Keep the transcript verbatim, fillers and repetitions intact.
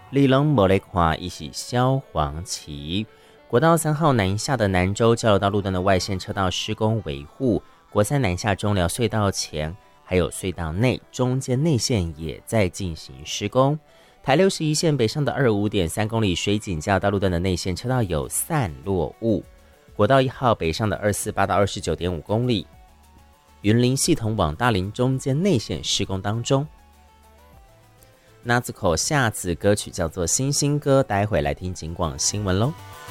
你拢无咧看，伊是萧煌奇。国道三号南下的南州交流道路段的外线车道施工维护，国三南下中寮隧道前还有隧道内中间内线也在进行施工。台六十一线北上的二十五点三公里水井交流道路段的内线车道有散落物。国道一号北上的二四八到二十九点五公里，云林系统往大林中间内线施工当中。那子口下子歌曲叫做《星星歌》，待会来听警广新闻喽。